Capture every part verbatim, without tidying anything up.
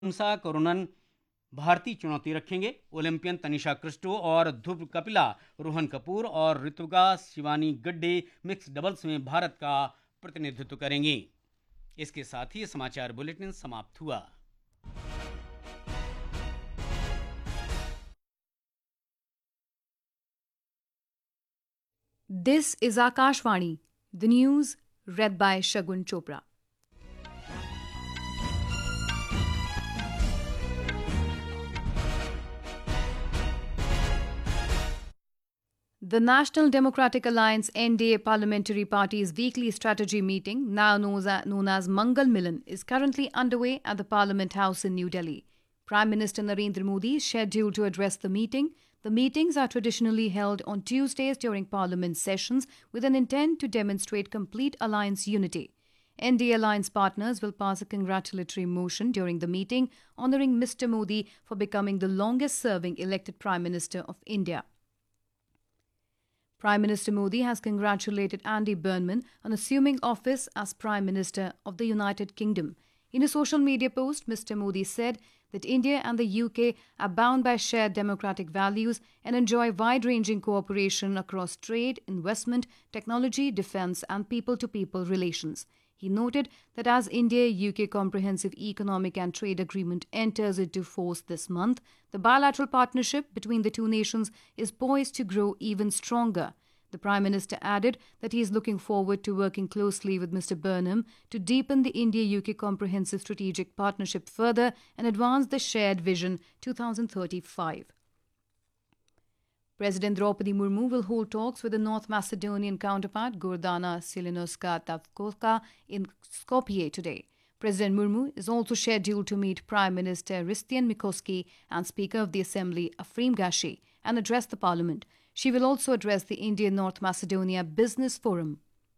हमसा करुणन भारतीय चुनौती रखेंगे। ओलंपियन तनिषा क्रिस्टो और ध्रुव कपिला, रोहन कपूर और ऋतुका शिवानी गड्डे मिक्स डबल्स में भारत का प्रतिनिधित्व करेंगे। इसके साथ ही समाचार बुलेटिन समाप्त हुआ। This is Akashvani, the news read by Shagun Chopra. The National Democratic Alliance N D A Parliamentary Party's weekly strategy meeting, now known as Mangal Milan, is currently underway at the Parliament House in New Delhi. Prime Minister Narendra Modi is scheduled to address the meeting. The meetings are traditionally held on Tuesdays during Parliament sessions with an intent to demonstrate complete alliance unity. N D A alliance partners will pass a congratulatory motion during the meeting, honouring Mister Modi for becoming the longest-serving elected Prime Minister of India. Prime Minister Modi has congratulated Andy Burnham on assuming office as Prime Minister of the United Kingdom. In a social media post, Mister Modi said that India and the U K are bound by shared democratic values and enjoy wide-ranging cooperation across trade, investment, technology, defence and people-to-people relations. He noted that as India-U K Comprehensive Economic and Trade Agreement enters into force this month, the bilateral partnership between the two nations is poised to grow even stronger. The Prime Minister added that he is looking forward to working closely with Mister Burnham to deepen the India-U K Comprehensive Strategic Partnership further and advance the shared vision twenty thirty-five. President Draupadi Murmu will hold talks with the North Macedonian counterpart Gordana Silinoska-Tavkovka in Skopje today. President Murmu is also scheduled to meet Prime Minister Hristijan Mikoski and Speaker of the Assembly Afrim Gashi and address the Parliament. She will also address the India-North Macedonia Business Forum.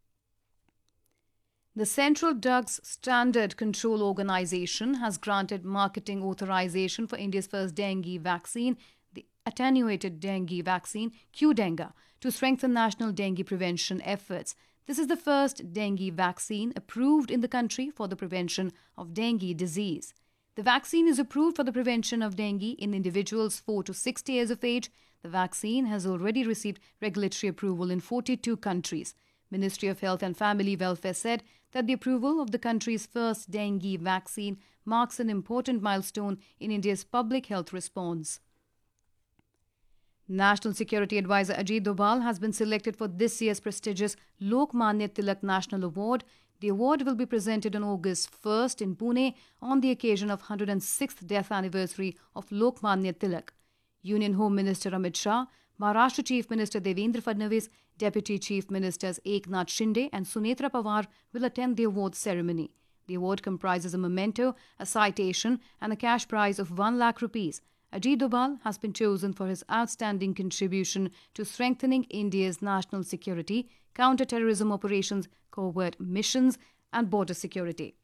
The Central Drugs Standard Control Organization has granted marketing authorization for India's first dengue vaccine, the attenuated dengue vaccine, Qdenga, to strengthen national dengue prevention efforts. This is the first dengue vaccine approved in the country for the prevention of dengue disease. The vaccine is approved for the prevention of dengue in individuals four to sixty years of age. The vaccine has already received regulatory approval in forty-two countries. Ministry of Health and Family Welfare said that the approval of the country's first dengue vaccine marks an important milestone in India's public health response. National Security Advisor Ajit Doval has been selected for this year's prestigious Lokmanya Tilak National Award. The award will be presented on August first in Pune on the occasion of one hundred sixth death anniversary of Lokmanya Tilak. Union Home Minister Amit Shah, Maharashtra Chief Minister Devendra Fadnavis, Deputy Chief Ministers Eknath Shinde and Sunetra Pawar will attend the awards ceremony. The award comprises a memento, a citation and a cash prize of one lakh rupees. Ajit Doval has been chosen for his outstanding contribution to strengthening India's national security, counter-terrorism operations, covert missions and border security.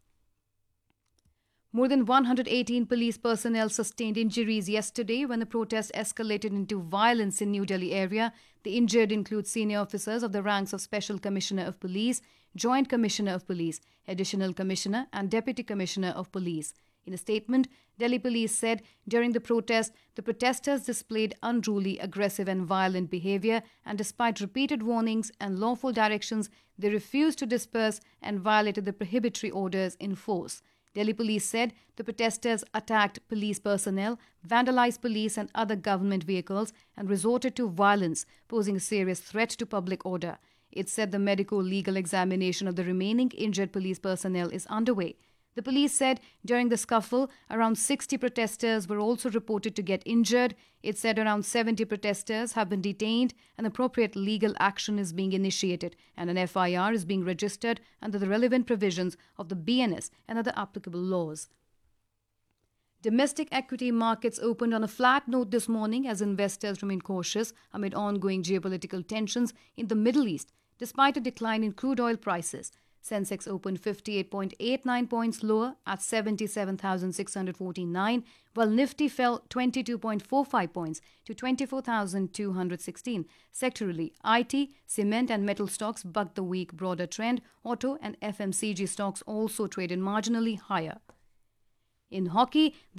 More than one hundred eighteen police personnel sustained injuries yesterday when the protest escalated into violence in New Delhi area. The injured include senior officers of the ranks of Special Commissioner of Police, Joint Commissioner of Police, Additional Commissioner and Deputy Commissioner of Police. In a statement, Delhi police said during the protest, the protesters displayed unruly, aggressive and violent behavior and despite repeated warnings and lawful directions, they refused to disperse and violated the prohibitory orders in force. Delhi police said the protesters attacked police personnel, vandalized police and other government vehicles and resorted to violence, posing a serious threat to public order. It said the medico-legal examination of the remaining injured police personnel is underway. The police said during the scuffle, around sixty protesters were also reported to get injured. It said around seventy protesters have been detained and appropriate legal action is being initiated and an F I R is being registered under the relevant provisions of the B N S and other applicable laws. Domestic equity markets opened on a flat note this morning as investors remain cautious amid ongoing geopolitical tensions in the Middle East, despite a decline in crude oil prices. Sensex opened fifty-eight point eight nine points lower at seventy-seven thousand six hundred forty-nine, while Nifty fell twenty-two point four five points to twenty-four thousand two hundred sixteen. Sectorally, I T, cement and metal stocks bucked the weak broader trend. Auto and F M C G stocks also traded marginally higher. In hockey,